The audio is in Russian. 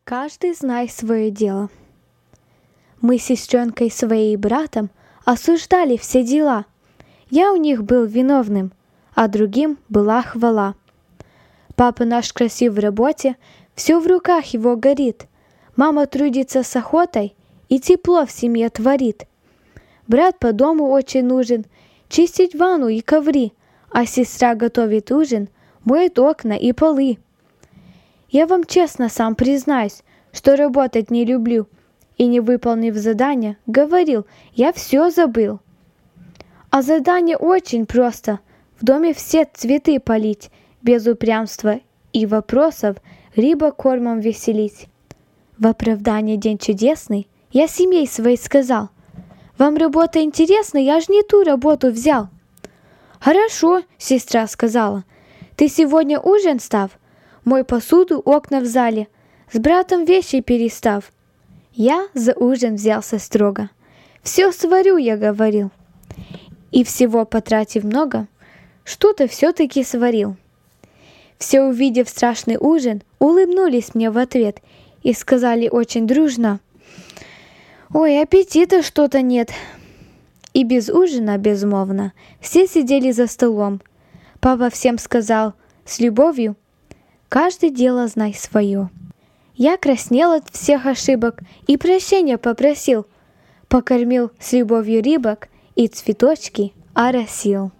Каждый знай свое дело. Мы с сестренкой своей и братом осуждали все дела. Я у них был виновным, а другим была хвала. Папа наш красив в работе, все в руках его горит. Мама трудится с охотой и тепло в семье творит. Брат по дому очень нужен, чистить ванну и коври, а сестра готовит ужин, моет окна и полы. Я вам честно сам признаюсь, что работать не люблю, и, не выполнив задание, говорил, я все забыл. А задание очень просто. В доме все цветы полить, без упрямства и вопросов рыба кормом веселить. В оправдание день чудесный я семье своей сказал, вам работа интересна, я ж не ту работу взял. Хорошо, сестра сказала, ты сегодня ужин став, мой посуду, окна в зале, с братом вещи перестав. Я за ужин взялся строго. Все сварю, я говорил. И всего потратив много, что-то все-таки сварил. Все, увидев страшный ужин, улыбнулись мне в ответ и сказали очень дружно: «Ой, аппетита что-то нет». И без ужина, безмолвно, все сидели за столом. Папа всем сказал с любовью: «Каждый дело знай свое». Я краснел от всех ошибок и прощения попросил, покормил с любовью рыбок и цветочки оросил.